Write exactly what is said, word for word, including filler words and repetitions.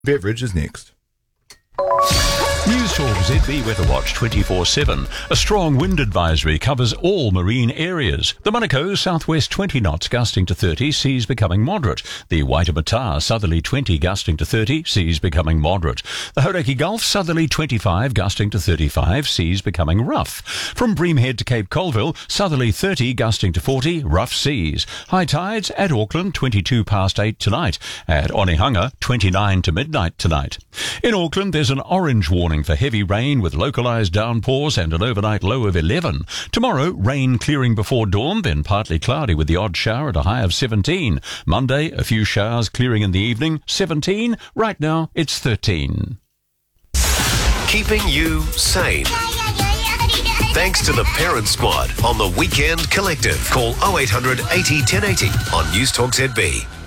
Beverage is next. News Talk Z B Weather Watch twenty-four seven. A strong wind advisory covers all marine areas. The Monaco, southwest twenty knots, gusting to thirty, seas becoming moderate. The Waitemata, southerly twenty, gusting to thirty, seas becoming moderate. The Hauraki Gulf, southerly twenty-five, gusting to thirty-five, seas becoming rough. From Breamhead to Cape Colville, southerly thirty, gusting to forty, rough seas. High tides at Auckland, twenty-two past eight tonight. At Onehunga, twenty-nine to midnight tonight. In Auckland, there's an orange warning for heavy rain with localised downpours and an overnight low of eleven. Tomorrow, rain clearing before dawn, then partly cloudy with the odd shower at a high of seventeen. Monday, a few showers clearing in the evening, seventeen. Right now, it's thirteen. Keeping you sane. Thanks to the Parent Squad on the Weekend Collective. Call oh eight hundred eighty ten eighty on News Talk Z B.